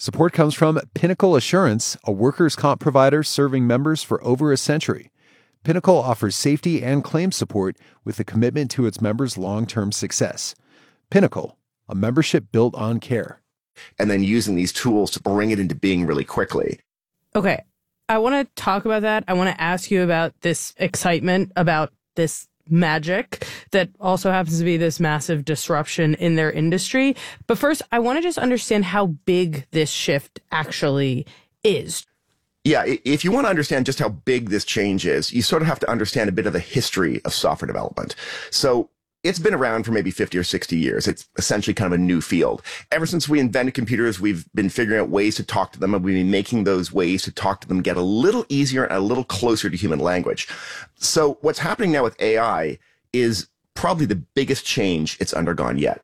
Support comes from Pinnacle Assurance, a workers' comp provider serving members for over a century. Pinnacle offers safety and claim support with a commitment to its members' long-term success. Pinnacle, a membership built on care. And then using these tools to bring it into being really quickly. Okay, I want to talk about that. I want to ask you about this excitement, about this magic that also happens to be this massive disruption in their industry. But first, I want to just understand how big this shift actually is. Yeah, if you want to understand just how big this change is, you sort of have to understand a bit of the history of software development. So it's been around for maybe 50 or 60 years. It's essentially kind of a new field. Ever since we invented computers, we've been figuring out ways to talk to them, and we've been making those ways to talk to them get a little easier and a little closer to human language. So what's happening now with AI is probably the biggest change it's undergone yet.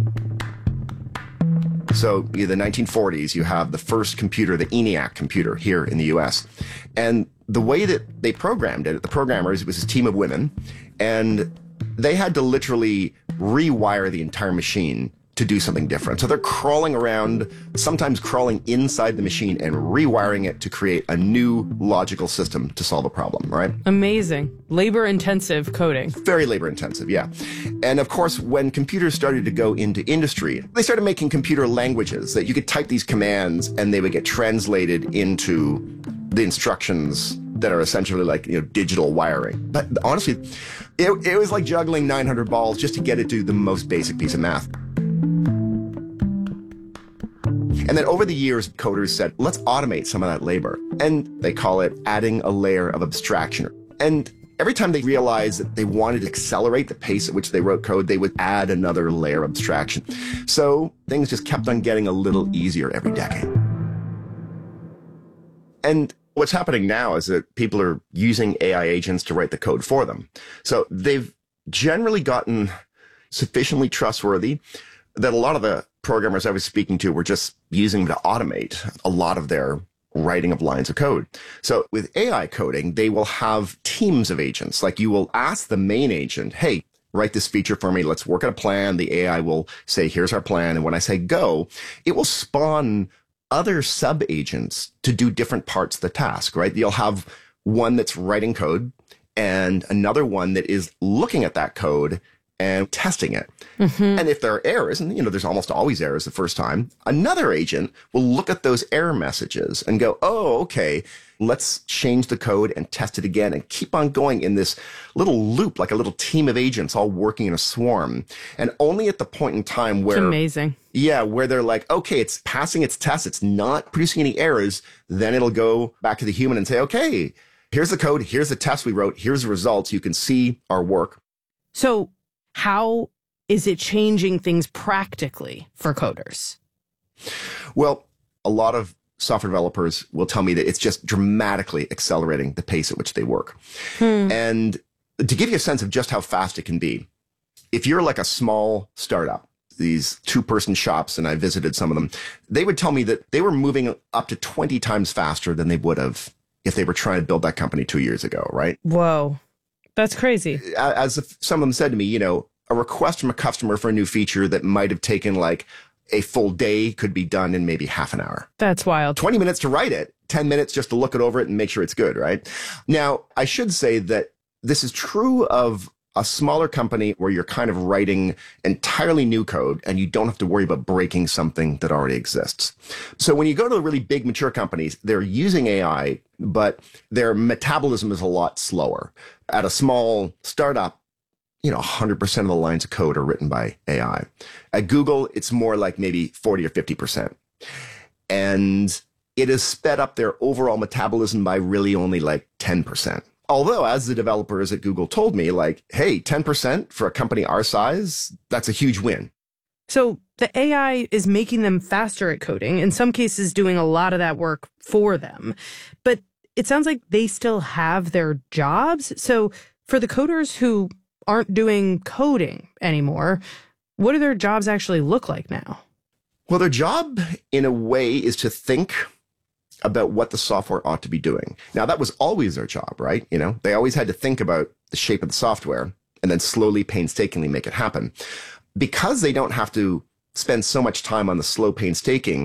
So in the 1940s, you have the first computer, the ENIAC computer here in the US. And the way that they programmed it, the programmers, it was this team of women, and they had to literally rewire the entire machine to do something different. So they're crawling around, sometimes crawling inside the machine and rewiring it to create a new logical system to solve a problem, right? Amazing. Labor-intensive coding. Very labor-intensive, yeah. And of course, when computers started to go into industry, they started making computer languages that you could type these commands and they would get translated into the instructions that are essentially like, digital wiring. But honestly, it was like juggling 900 balls just to get it to the most basic piece of math. And then over the years, coders said, let's automate some of that labor. And they call it adding a layer of abstraction. And every time they realized that they wanted to accelerate the pace at which they wrote code, they would add another layer of abstraction. So things just kept on getting a little easier every decade. And what's happening now is that people are using AI agents to write the code for them. So they've generally gotten sufficiently trustworthy that a lot of the programmers I was speaking to were just using them to automate a lot of their writing of lines of code. So with AI coding, they will have teams of agents. Like you will ask the main agent, hey, write this feature for me. Let's work on a plan. The AI will say, here's our plan. And when I say go, it will spawn other sub-agents to do different parts of the task, right? You'll have one that's writing code and another one that is looking at that code and testing it. Mm-hmm. And if there are errors, and there's almost always errors the first time, another agent will look at those error messages and go, oh, okay, let's change the code and test it again and keep on going in this little loop, like a little team of agents all working in a swarm. And only at the point in time where... It's amazing. Yeah, where they're like, okay, it's passing its test, it's not producing any errors, then it'll go back to the human and say, okay, here's the code, here's the test we wrote, here's the results, you can see our work. So how is it changing things practically for coders? Well, a lot of software developers will tell me that it's just dramatically accelerating the pace at which they work. And to give you a sense of just how fast it can be, if you're like a small startup, these two-person shops, and I visited some of them, they would tell me that they were moving up to 20 times faster than they would have if they were trying to build that company 2 years ago, right? Whoa. That's crazy. As some of them said to me, a request from a customer for a new feature that might have taken like a full day could be done in maybe half an hour. That's wild. 20 minutes to write it, 10 minutes just to look it over it and make sure it's good, right? Now, I should say that this is true of a smaller company where you're kind of writing entirely new code and you don't have to worry about breaking something that already exists. So when you go to the really big mature companies, they're using AI, but their metabolism is a lot slower. At a small startup, 100% of the lines of code are written by AI. At Google, it's more like maybe 40 or 50%. And it has sped up their overall metabolism by really only like 10%. Although, as the developers at Google told me, like, hey, 10% for a company our size, that's a huge win. So the AI is making them faster at coding, in some cases doing a lot of that work for them. But it sounds like they still have their jobs. So for the coders who aren't doing coding anymore, what do their jobs actually look like now? Well, their job, in a way, is to think about what the software ought to be doing. Now, that was always their job, right? They always had to think about the shape of the software and then slowly, painstakingly make it happen. Because they don't have to spend so much time on the slow, painstaking